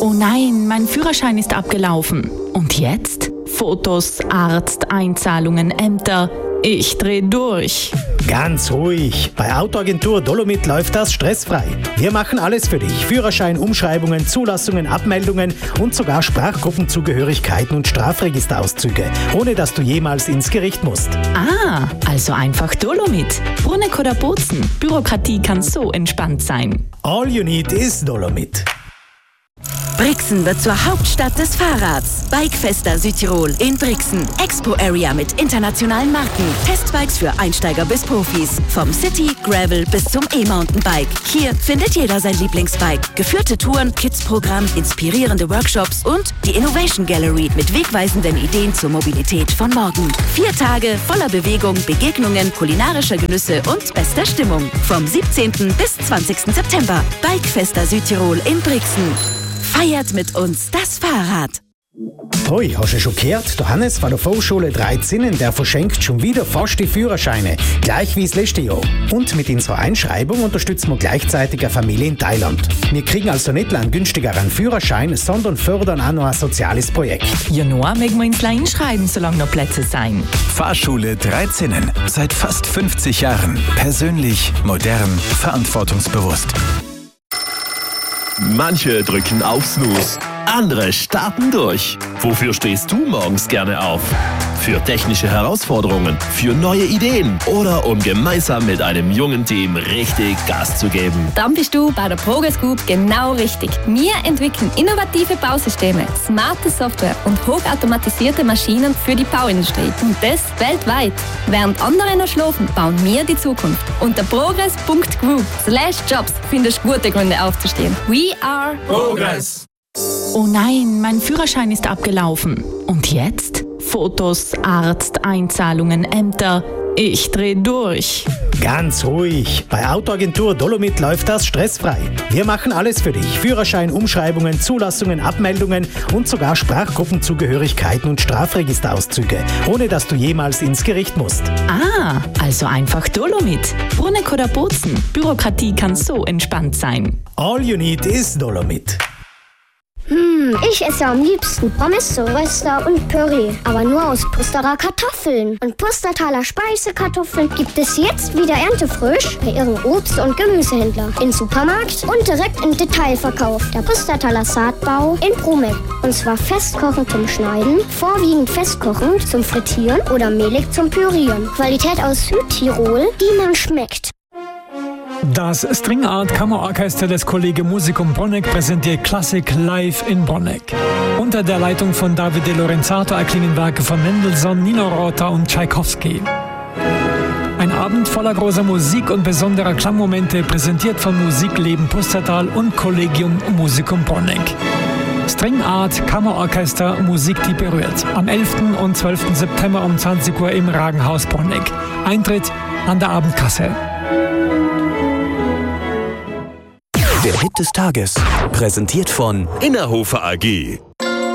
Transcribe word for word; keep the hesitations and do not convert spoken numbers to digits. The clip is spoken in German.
Oh nein, mein Führerschein ist abgelaufen. Und jetzt? Fotos, Arzt, Einzahlungen, Ämter. Ich dreh durch. Ganz ruhig. Bei Autoagentur Dolomit läuft das stressfrei. Wir machen alles für dich. Führerschein, Umschreibungen, Zulassungen, Abmeldungen und sogar Sprachgruppenzugehörigkeiten und Strafregisterauszüge, ohne dass du jemals ins Gericht musst. Ah, also einfach Dolomit. Bruneck oder Bozen. Bürokratie kann so entspannt sein. All you need is Dolomit. Brixen wird zur Hauptstadt des Fahrrads. Bikefesta Südtirol in Brixen. Expo Area mit internationalen Marken. Testbikes für Einsteiger bis Profis. Vom City, Gravel bis zum E-Mountainbike. Hier findet jeder sein Lieblingsbike. Geführte Touren, Kids-Programm, inspirierende Workshops und die Innovation Gallery mit wegweisenden Ideen zur Mobilität von morgen. Vier Tage voller Bewegung, Begegnungen, kulinarischer Genüsse und bester Stimmung. Vom siebzehnten bis zwanzigsten September. Bikefesta Südtirol in Brixen. Feiert mit uns das Fahrrad. Hoi, hast du schon gehört? Der Hannes von der Volksschule dreizehn, der verschenkt schon wieder fast die Führerscheine, gleich wie das letzte Jahr. Und mit unserer Einschreibung unterstützen wir gleichzeitig eine Familie in Thailand. Wir kriegen also nicht nur einen günstigeren Führerschein, sondern fördern auch noch ein soziales Projekt. Ja, nur mögen wir uns einschreiben, solange noch Plätze sein. Fahrschule dreizehn. Seit fast fünfzig Jahren. Persönlich, modern, verantwortungsbewusst. Manche drücken auf Snooze, andere starten durch. Wofür stehst du morgens gerne auf? Für technische Herausforderungen, für neue Ideen oder um gemeinsam mit einem jungen Team richtig Gas zu geben? Dann bist du bei der Progress Group genau richtig. Wir entwickeln innovative Bausysteme, smarte Software und hochautomatisierte Maschinen für die Bauindustrie. Und das weltweit. Während andere noch schlafen, bauen wir die Zukunft. Unter progress punkt group slash jobs findest du gute Gründe aufzustehen. We are Progress! Oh nein, mein Führerschein ist abgelaufen. Und jetzt? Fotos, Arzt, Einzahlungen, Ämter. Ich dreh durch. Ganz ruhig. Bei Autoagentur Dolomit läuft das stressfrei. Wir machen alles für dich. Führerschein, Umschreibungen, Zulassungen, Abmeldungen und sogar Sprachgruppenzugehörigkeiten und Strafregisterauszüge, ohne dass du jemals ins Gericht musst. Ah, also einfach Dolomit. Bruneck oder Bozen. Bürokratie kann so entspannt sein. All you need is Dolomit. Hm, ich esse am liebsten Pommes, Röster und Püree. Aber nur aus Pusterer Kartoffeln. Und Pustertaler Speisekartoffeln gibt es jetzt wieder erntefrisch bei ihrem Obst- und Gemüsehändler. Im Supermarkt und direkt im Detailverkauf. Der Pustertaler Saatbau in Bruneck. Und zwar festkochend zum Schneiden, vorwiegend festkochend zum Frittieren oder mehlig zum Pürieren. Qualität aus Südtirol, die man schmeckt. Das Stringart Kammerorchester des Kollegium Musicum Bruneck präsentiert Klassik live in Bruneck. Unter der Leitung von David De Lorenzato erklingen Werke von Mendelssohn, Nino Rota und Tschaikowski. Ein Abend voller großer Musik und besonderer Klangmomente, präsentiert von Musikleben Pustertal und Kollegium Musicum Bruneck. Stringart Kammerorchester, Musik, die berührt. Am elften und zwölften September um zwanzig Uhr im Ragenhaus Bruneck. Eintritt an der Abendkasse. Der Hit des Tages, präsentiert von Innerhofer A G.